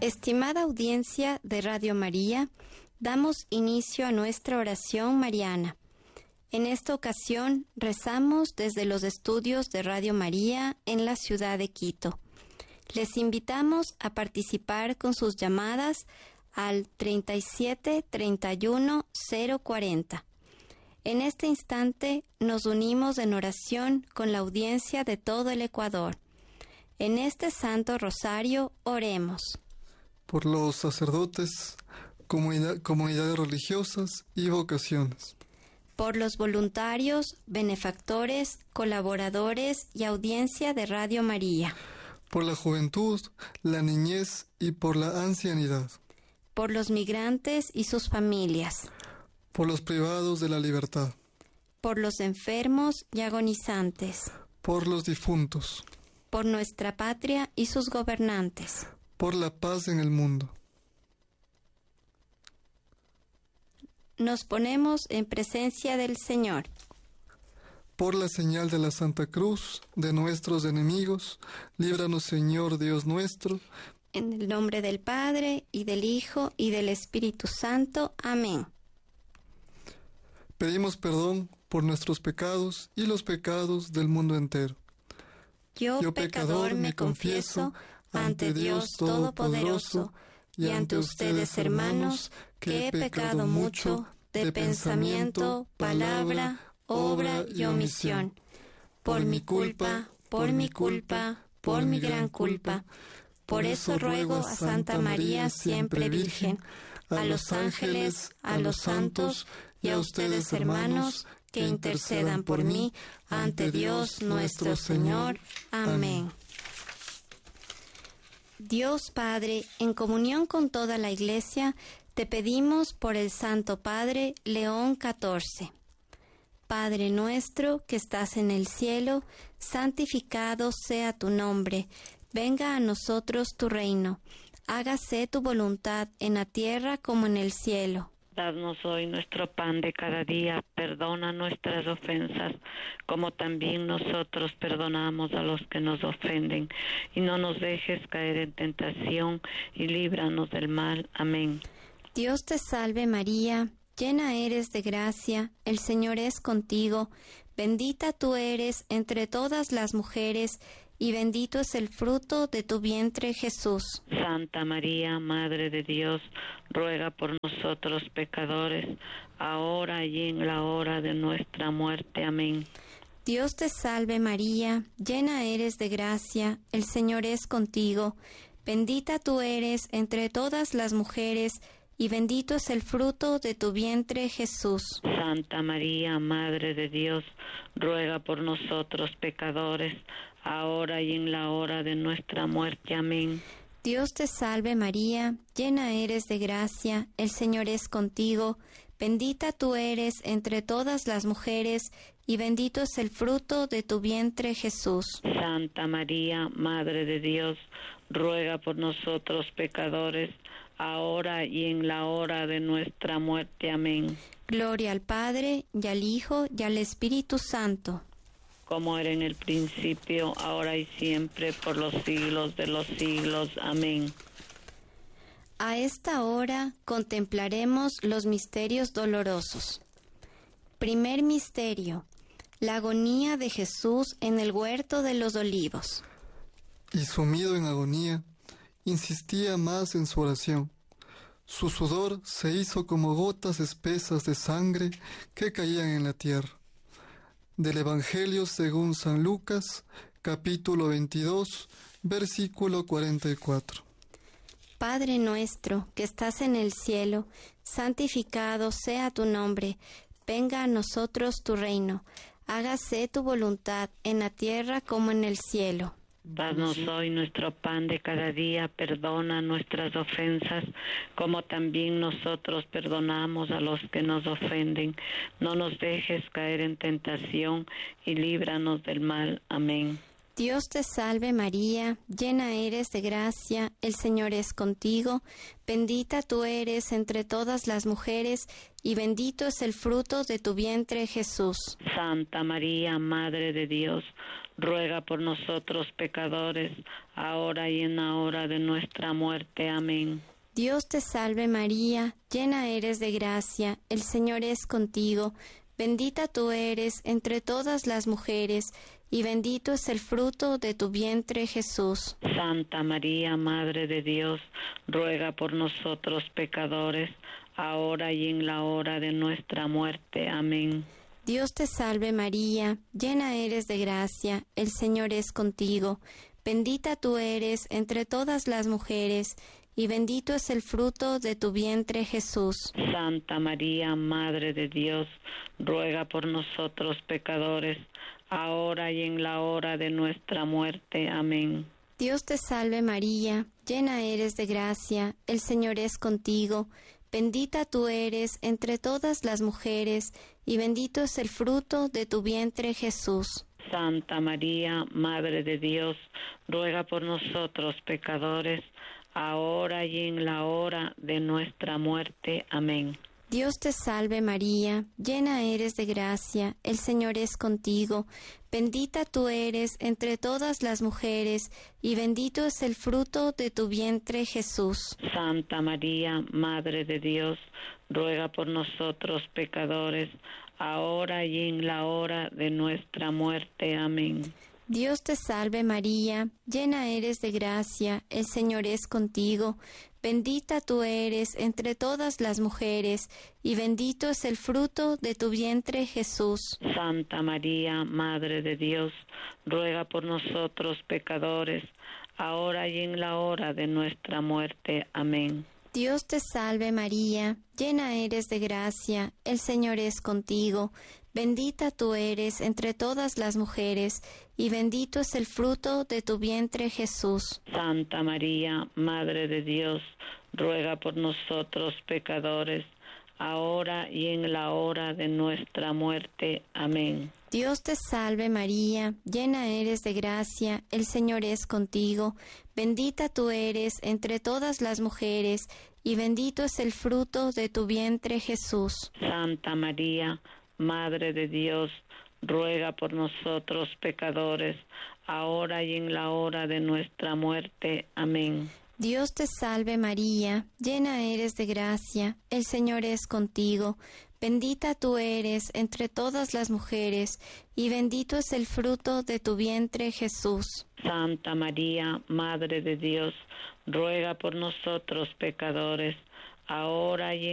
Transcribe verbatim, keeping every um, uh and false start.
Estimada audiencia de Radio María, damos inicio a nuestra oración mariana. En esta ocasión rezamos desde los estudios de Radio María en la ciudad de Quito. Les invitamos a participar con sus llamadas al treinta y siete, treinta y uno, cero cuarenta. En este instante nos unimos en oración con la audiencia de todo el Ecuador. En este Santo Rosario oremos. Por los sacerdotes, comunidad, comunidades religiosas y vocaciones. Por los voluntarios, benefactores, colaboradores y audiencia de Radio María. Por la juventud, la niñez y por la ancianidad. Por los migrantes y sus familias. Por los privados de la libertad. Por los enfermos y agonizantes. Por los difuntos. Por nuestra patria y sus gobernantes. Por la paz en el mundo. Nos ponemos en presencia del Señor. Por la señal de la Santa Cruz de nuestros enemigos, líbranos, Señor Dios nuestro. En el nombre del Padre, y del Hijo, y del Espíritu Santo. Amén. Pedimos perdón por nuestros pecados y los pecados del mundo entero. Yo, Yo pecador, me confieso ante Dios Todopoderoso y ante ustedes, hermanos, que he pecado mucho de pensamiento, palabra, obra y omisión. Por mi culpa, por mi culpa, por mi gran culpa. Por eso ruego a Santa María, siempre Virgen, a los ángeles, a los santos y a ustedes, hermanos, que intercedan por mí ante Dios nuestro Señor. Amén. Dios Padre, en comunión con toda la Iglesia, te pedimos por el Santo Padre León catorce. Padre nuestro que estás en el cielo, santificado sea tu nombre. Venga a nosotros tu reino. Hágase tu voluntad en la tierra como en el cielo. Danos hoy nuestro pan de cada día, perdona nuestras ofensas, como también nosotros perdonamos a los que nos ofenden, y no nos dejes caer en tentación, y líbranos del mal. Amén. Dios te salve María, llena eres de gracia, el Señor es contigo, bendita tú eres entre todas las mujeres, y bendito es el fruto de tu vientre, Jesús. Santa María, Madre de Dios, ruega por nosotros pecadores, ahora y en la hora de nuestra muerte. Amén. Dios te salve María, llena eres de gracia, el Señor es contigo, bendita tú eres entre todas las mujeres, y bendito es el fruto de tu vientre, Jesús. Santa María, Madre de Dios, ruega por nosotros pecadores, ahora y en la hora de nuestra muerte. Amén. Dios te salve María, llena eres de gracia, el Señor es contigo, bendita tú eres entre todas las mujeres, y bendito es el fruto de tu vientre, Jesús. Santa María, Madre de Dios, ruega por nosotros pecadores, ahora y en la hora de nuestra muerte. Amén. Gloria al Padre, y al Hijo, y al Espíritu Santo. Como era en el principio, ahora y siempre, por los siglos de los siglos. Amén. A esta hora contemplaremos los misterios dolorosos. Primer misterio: la agonía de Jesús en el huerto de los olivos. Y sumido en agonía, insistía más en su oración. Su sudor se hizo como gotas espesas de sangre que caían en la tierra. Del Evangelio según San Lucas, capítulo veintidós, versículo cuarenta y cuatro. Padre nuestro, que estás en el cielo, santificado sea tu nombre. Venga a nosotros tu reino. Hágase tu voluntad en la tierra como en el cielo. Danos hoy nuestro pan de cada día, perdona nuestras ofensas, como también nosotros perdonamos a los que nos ofenden. No nos dejes caer en tentación, y líbranos del mal. Amén. Dios te salve María, llena eres de gracia, el Señor es contigo, bendita tú eres entre todas las mujeres, y bendito es el fruto de tu vientre Jesús. Santa María, Madre de Dios, ruega por nosotros pecadores, ahora y en la hora de nuestra muerte. Amén. Dios te salve María, llena eres de gracia, el Señor es contigo, bendita tú eres entre todas las mujeres, y bendito es el fruto de tu vientre Jesús. Santa María, Madre de Dios, ruega por nosotros pecadores, ahora y en la hora de nuestra muerte. Amén. Dios te salve María, llena eres de gracia, el Señor es contigo, bendita tú eres entre todas las mujeres, y bendito es el fruto de tu vientre Jesús. Santa María, Madre de Dios, ruega por nosotros pecadores, ahora y en la hora de nuestra muerte. Amén. Dios te salve María, llena eres de gracia, el Señor es contigo, bendita tú eres entre todas las mujeres, y bendito es el fruto de tu vientre Jesús. Santa María, Madre de Dios, ruega por nosotros pecadores, ahora y en la hora de nuestra muerte. Amén. Dios te salve María, llena eres de gracia, el Señor es contigo, bendita tú eres entre todas las mujeres, y bendito es el fruto de tu vientre Jesús. Santa María, Madre de Dios, ruega por nosotros pecadores, ahora y en la hora de nuestra muerte. Amén. Dios te salve María, llena eres de gracia, el Señor es contigo, bendita tú eres entre todas las mujeres, y bendito es el fruto de tu vientre Jesús. Santa María, Madre de Dios, ruega por nosotros pecadores, ahora y en la hora de nuestra muerte. Amén. Dios te salve María, llena eres de gracia, el Señor es contigo, bendita tú eres entre todas las mujeres, y bendito es el fruto de tu vientre Jesús. Santa María, Madre de Dios, ruega por nosotros pecadores, ahora y en la hora de nuestra muerte. Amén. Dios te salve María, llena eres de gracia, el Señor es contigo, bendita tú eres entre todas las mujeres, y bendito es el fruto de tu vientre Jesús. Santa María, Madre de Dios, ruega por nosotros pecadores, ahora y en la hora de nuestra muerte. Amén. Dios te salve María, llena eres de gracia, el Señor es contigo, bendita tú eres entre todas las mujeres, y bendito es el fruto de tu vientre Jesús. Santa María, Madre de Dios, ruega por nosotros pecadores, ahora y en